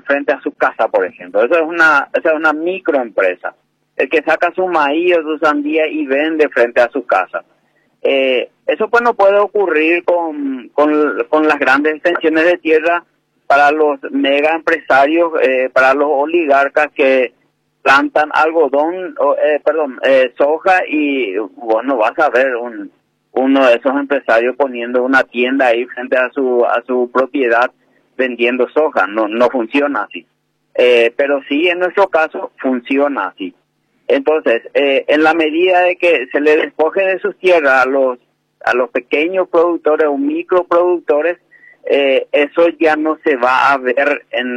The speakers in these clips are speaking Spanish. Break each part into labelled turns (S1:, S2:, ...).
S1: frente a su casa, por ejemplo. Esa es una microempresa. El que saca su maíz o su sandía y vende frente a su casa. Eso pues no puede ocurrir con las grandes extensiones de tierra para los mega empresarios, para los oligarcas que plantan algodón, soja, y bueno, vas a ver uno de esos empresarios poniendo una tienda ahí frente a su propiedad vendiendo soja. No funciona así. Pero sí, en nuestro caso funciona así. Entonces, en la medida de que se le despoje de sus tierras a los pequeños productores o microproductores, eso ya no se va a ver en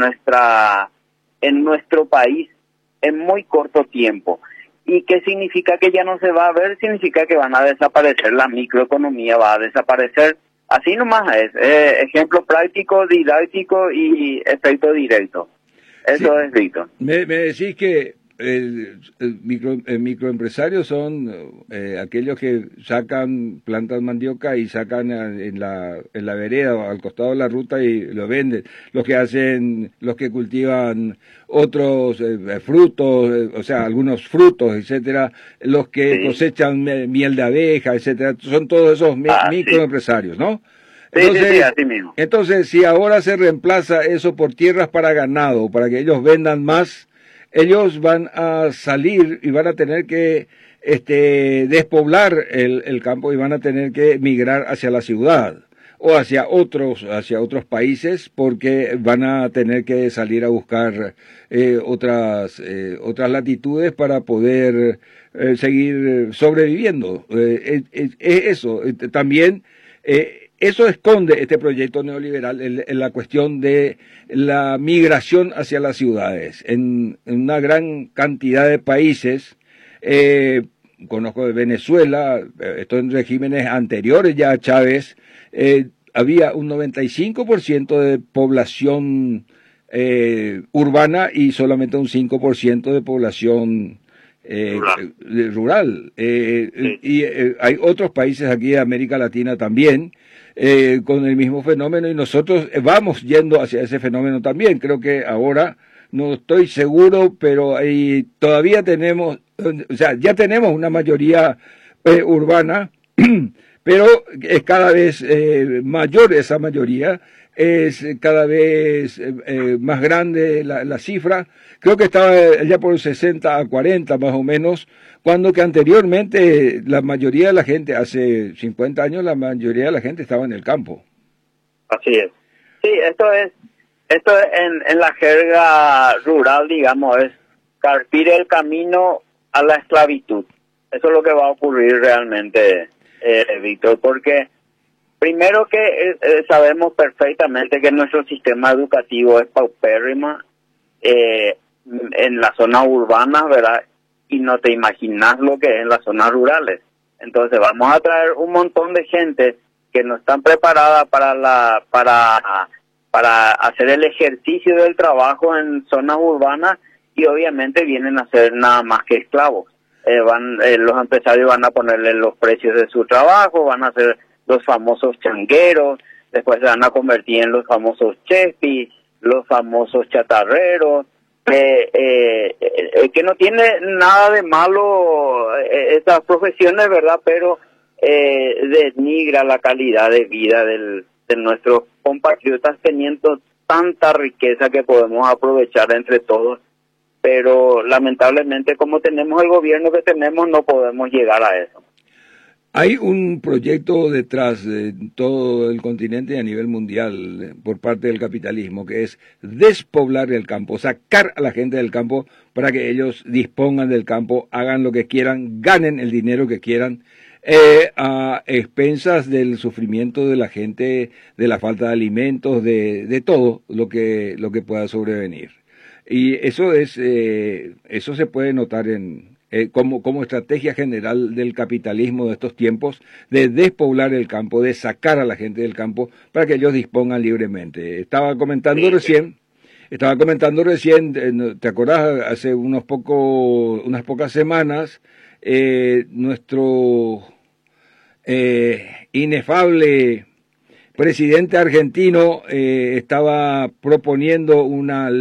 S1: nuestro país en muy corto tiempo. ¿Y qué significa que ya no se va a ver? Significa que van a desaparecer, la microeconomía va a desaparecer. Así nomás es. Ejemplo práctico, didáctico y efecto directo. Eso
S2: Sí.
S1: es, Víctor.
S2: Me decís que microempresarios son aquellos que plantan mandioca y sacan en la vereda o al costado de la ruta y lo venden. Los que cultivan otros frutos, o sea, algunos frutos, etcétera, los que
S1: Sí.
S2: cosechan miel de abeja, etcétera, son todos esos
S1: Sí.
S2: microempresarios, ¿no?
S1: Sí,
S2: Entonces,
S1: así mismo.
S2: entonces, si ahora se reemplaza eso por tierras para ganado, para que ellos vendan más, ellos van a salir y van a tener que despoblar el campo y van a tener que migrar hacia la ciudad o hacia otros países, porque van a tener que salir a buscar otras latitudes para poder seguir sobreviviendo. Es eso. También eso esconde este proyecto neoliberal en la cuestión de la migración hacia las ciudades. En una gran cantidad de países, conozco de Venezuela, esto en regímenes anteriores ya a Chávez, había un 95% de población urbana y solamente un 5% de población rural.
S1: Sí.
S2: Y hay otros países aquí de América Latina también con el mismo fenómeno, y nosotros vamos yendo hacia ese fenómeno también. Creo que ahora, no estoy seguro, pero todavía tenemos, o sea, ya tenemos una mayoría urbana, pero es cada vez mayor esa mayoría, es cada vez más grande la cifra. Creo que estaba ya por 60-40 más o menos, cuando que anteriormente la mayoría de la gente, hace 50 años, la mayoría de la gente estaba en el campo.
S1: Así es. Sí, esto es en la jerga rural, digamos, es carpir el camino a la esclavitud. Eso es lo que va a ocurrir realmente, Víctor, porque primero que sabemos perfectamente que nuestro sistema educativo es paupérrimo en las zonas urbanas, ¿verdad? Y no te imaginas lo que es en las zonas rurales. Entonces vamos a traer un montón de gente que no están preparadas para hacer el ejercicio del trabajo en zonas urbanas, y obviamente vienen a ser nada más que esclavos. Los empresarios van a ponerle los precios de su trabajo, van a ser los famosos changueros, después se van a convertir en los famosos chespis, los famosos chatarreros, que no tiene nada de malo estas profesiones, ¿verdad? Pero denigra la calidad de vida de nuestros compatriotas, teniendo tanta riqueza que podemos aprovechar entre todos, pero lamentablemente, como tenemos el gobierno que tenemos, no podemos llegar a eso.
S2: Hay un proyecto detrás de todo el continente y a nivel mundial por parte del capitalismo, que es despoblar el campo, sacar a la gente del campo para que ellos dispongan del campo, hagan lo que quieran, ganen el dinero que quieran, a expensas del sufrimiento de la gente, de la falta de alimentos, de todo lo que pueda sobrevenir. Y eso eso se puede notar como estrategia general del capitalismo de estos tiempos, de despoblar el campo, de sacar a la gente del campo para que ellos dispongan libremente. Estaba comentando recién, ¿te acordás? Hace unas pocas semanas, nuestro inefable presidente argentino estaba proponiendo una